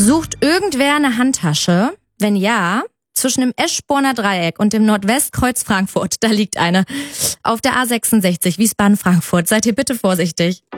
Sucht irgendwer eine Handtasche? Wenn ja, zwischen dem Eschborner Dreieck und dem Nordwestkreuz Frankfurt, da liegt eine. Auf der A66 Wiesbaden-Frankfurt. Seid ihr bitte vorsichtig.